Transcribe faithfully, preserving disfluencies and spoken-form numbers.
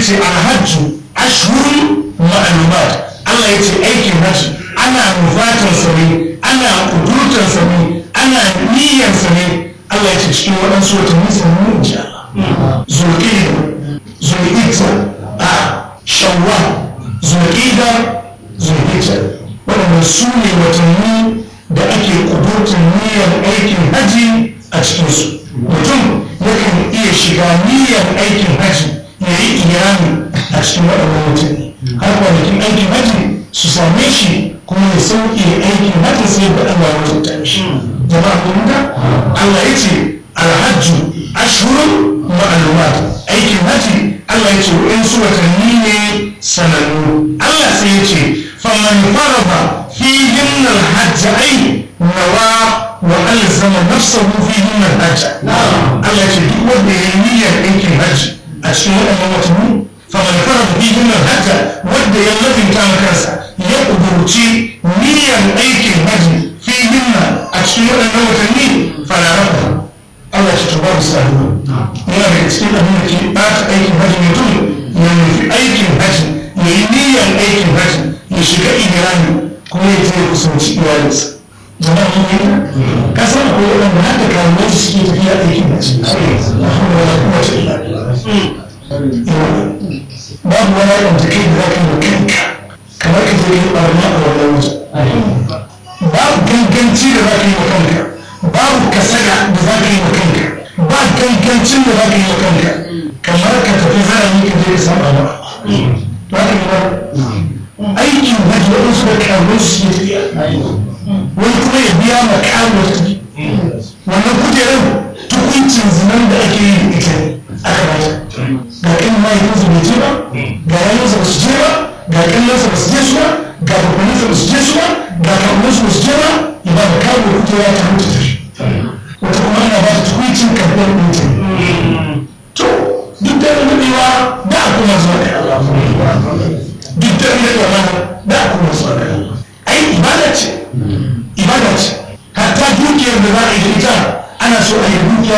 ce alhajju ashhurun ma'lumat. Allah ya ce aikin hajji ana nufatar sa ne, ana kudurtar sa ne, ana niyyar sa ne. Allah ya ce cikin waɗansu watanni sanannu in sha Allah. Zulqa'da, Zulhijja, a Shawwal, Zulqa'da, Zulhijja. Waɗannan su ne watanni da ake kudurtar niyyar aikin hajji a cikinsu. Mutum yakan iya shiga niyyar aikin hajji ya yi iyami a cikin waɗannan watanni. Har kwanakin aikin hajji su same shi kuma ya sauke aikin hajji sai da Allah ya wajabta shi. Jama'a kun ga Allah ya ce alhajju ashhurun ma'lumat. Aikin hajji Allah ya ce wa'insu watanni ne sanannu. Allah sai ya ce faman farada fihin alhajj ay nawa wa alzama nafsahu fihin alhajj. Allah ya ce duk wanda ya yi niyyar aikin hajji a cikin waɗannan watanni faman farada fihin alhajj, wanda ya lafinta kansa ya kudurci niyyar aikin hajji fihin a cikin waɗannan watanni fala rafa. Allah ya ce to babu saduwa. Yana daga cikin abin da ke ɓata aikin hajji mutum ya nufi aikin hajji ya yi niyyar aikin hajji ya shiga ihrami kuma ya je ya kusanci iyalinsa. Jama'a mun yi ka san akwai waɗanda haka kawo su suke tafiya aikin hajji. Alhamdulillah kuma ta ila. Babu wani ayyukan da kai da za ka yi wa kanka kamar ka je yi ɓarna a wannan wajen. Babu ganganci da za ka yi wa kanka, babu kasada da za ka yi wa kanka, ba gangancin da za ka yi wa kanka kamar ka tafi harami ka je ka saba ba. Ba ka yi ba aikin hajji waɗansu da karuwar su ke tafiya, wani kuma ya biya ma karuwar tafi. Wannan kujerar tukuncin zinan da ake yi ita ne aka bata. Ga kan mahaifinsa bai je ba, ga yayansa ba su je ba, ga kallonsa ba su je su ba, ga babbaninsa ba su je su ba, ga karuwarsa ba su je ba, ya ba da karuwar kujera ta mutu tafi. Wata kuma ana ba ta tukuncin karɓar mutu. To duk da daɗewa da a kuma zuwa da Allah. Duk da daɗewa da a kuma zuwa